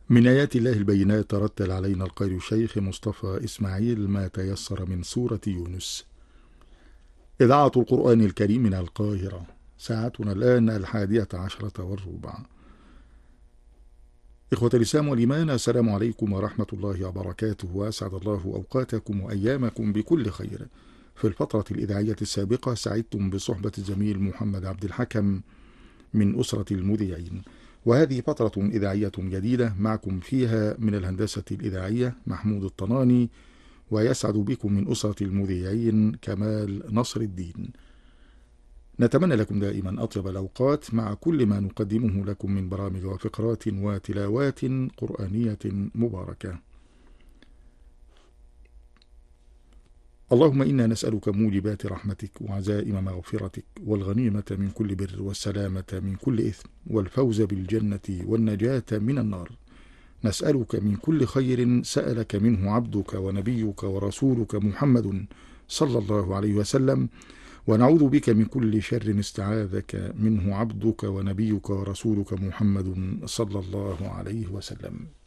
من آيات الله البينات ترتل علينا القارئ الشيخ مصطفى إسماعيل ما تيسر من سورة يونس. إذاعة القرآن الكريم من القاهرة. ساعتنا الآن 11:15. إخوة الإسلام والإيمان، السلام عليكم ورحمة الله وبركاته، وأسعد الله أوقاتكم وأيامكم بكل خير. في الفترة الإذاعية السابقة سعدتم بصحبة الزميل محمد عبد الحكم من أسرة المذيعين، وهذه فترة إذاعية جديدة معكم فيها من الهندسة الإذاعية محمود الطناني، ويسعد بكم من أسرة المذيعين كمال نصر الدين. نتمنى لكم دائما أطيب الأوقات مع كل ما نقدمه لكم من برامج وفقرات وتلاوات قرآنية مباركة. اللهم إنا نسألك موجبات رحمتك وعزائم مغفرتك والغنيمة من كل بر والسلامة من كل إثم والفوز بالجنة والنجاة من النار. نسألك من كل خير سألك منه عبدك ونبيك ورسولك محمد صلى الله عليه وسلم، ونعوذ بك من كل شر استعاذك منه عبدك ونبيك ورسولك محمد صلى الله عليه وسلم.